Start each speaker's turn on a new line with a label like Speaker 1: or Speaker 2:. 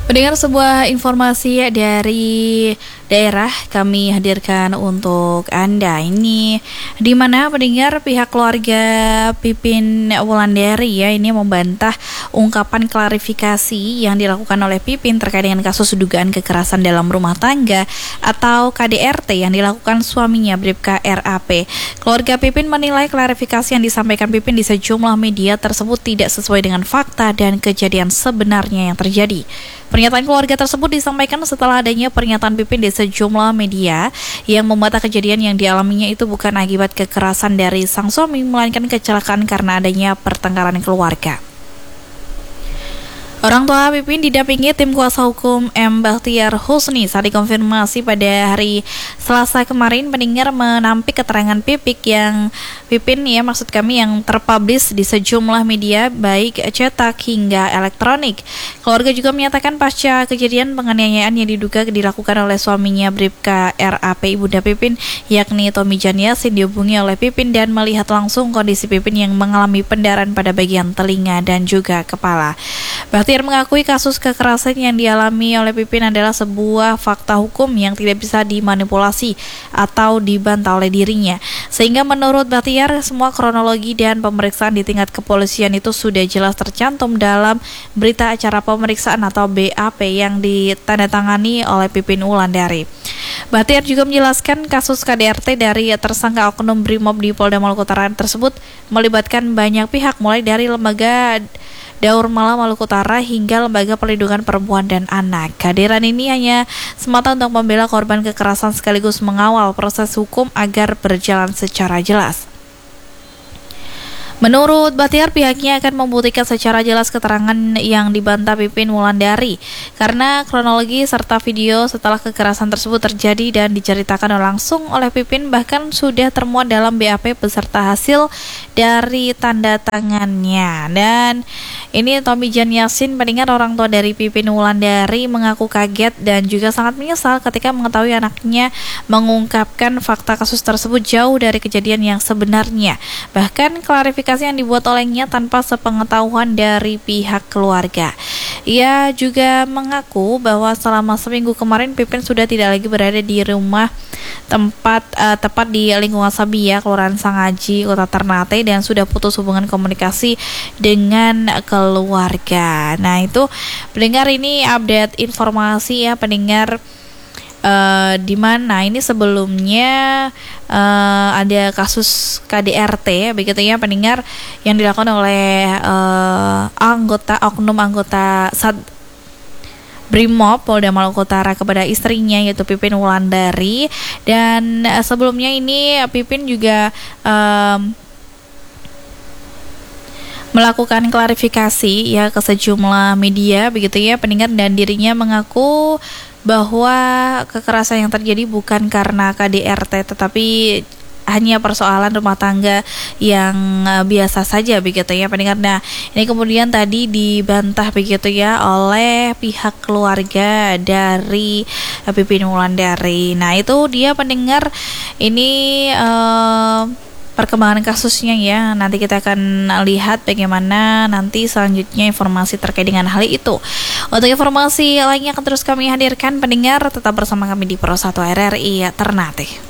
Speaker 1: Mendengar sebuah informasi dari daerah kami hadirkan untuk Anda. Ini di mana pendengar pihak keluarga Pipin Wulandari ini membantah ungkapan klarifikasi yang dilakukan oleh Pipin terkait dengan kasus dugaan kekerasan dalam rumah tangga atau KDRT yang dilakukan suaminya Bribka RAP. Keluarga Pipin menilai klarifikasi yang disampaikan Pipin di sejumlah media tersebut tidak sesuai dengan fakta dan kejadian sebenarnya yang terjadi. Pernyataan keluarga tersebut disampaikan setelah adanya pernyataan Pipin di sejumlah media yang membantah kejadian yang dialaminya itu bukan akibat kekerasan dari sang suami, melainkan kecelakaan karena adanya pertengkaran keluarga. Orang tua Pipin didampingi tim kuasa hukum M. Bakhtiar Husni saat dikonfirmasi pada hari Selasa kemarin pendengar menampik keterangan Pipin maksud kami yang terpublish di sejumlah media baik cetak hingga elektronik. Keluarga juga menyatakan pasca kejadian penganiayaan yang diduga dilakukan oleh suaminya Bribka RAP Ibunda Pipin yakni Tommy Jan Yassin dihubungi oleh Pipin dan melihat langsung kondisi Pipin yang mengalami pendarahan pada bagian telinga dan juga kepala. Bakhtiar mengakui kasus kekerasan yang dialami oleh Pipin adalah sebuah fakta hukum yang tidak bisa dimanipulasi atau dibantah oleh dirinya. Sehingga menurut Bakhtiar, semua kronologi dan pemeriksaan di tingkat kepolisian itu sudah jelas tercantum dalam berita acara pemeriksaan atau BAP yang ditandatangani oleh Pipin Wulandari. Bakhtiar juga menjelaskan kasus KDRT dari tersangka oknum Brimob di Polda Maluku Utara tersebut melibatkan banyak pihak mulai dari lembaga Daur Malam Maluku Utara hingga Lembaga Perlindungan Perempuan dan Anak. Kehadiran ini hanya semata untuk membela korban kekerasan sekaligus mengawal proses hukum agar berjalan secara jelas. Menurut Bakhtiar, pihaknya akan membuktikan secara jelas keterangan yang dibantah Pipin Wulandari karena kronologi serta video setelah kekerasan tersebut terjadi dan diceritakan langsung oleh Pipin bahkan sudah termuat dalam BAP beserta hasil dari tanda tangannya. Dan ini Tommy Jan Yassin, pendengar orang tua dari Pipin Wulandari, mengaku kaget dan juga sangat menyesal ketika mengetahui anaknya mengungkapkan fakta kasus tersebut jauh dari kejadian yang sebenarnya. Bahkan klarifikasi yang dibuat olehnya tanpa sepengetahuan dari pihak keluarga. Ia juga mengaku bahwa selama seminggu kemarin Pipin sudah tidak lagi berada di rumah tepat di lingkungan Sabia, Kelurahan Sangaji, Kota Ternate, dan sudah putus hubungan komunikasi dengan keluarga. Nah, itu pendengar, ini update informasi ya pendengar. Di mana ini sebelumnya ada kasus KDRT begitu ya pendengar yang dilakukan oleh oknum anggota Brimob Polda Maluku Utara kepada istrinya yaitu Pipin Wulandari. Dan sebelumnya ini Pipin juga melakukan klarifikasi ya ke sejumlah media begitu ya pendengar, dan dirinya mengaku bahwa kekerasan yang terjadi bukan karena KDRT tetapi hanya persoalan rumah tangga yang biasa saja begitu ya pendengar. Nah, ini kemudian tadi dibantah begitu ya oleh pihak keluarga dari Pipin Wulandari. Nah, itu dia pendengar, ini perkembangan kasusnya ya. Nanti kita akan lihat bagaimana nanti selanjutnya informasi terkait dengan hal itu. Untuk informasi lainnya akan terus kami hadirkan pendengar, tetap bersama kami di Pro 1 RRI Ternate.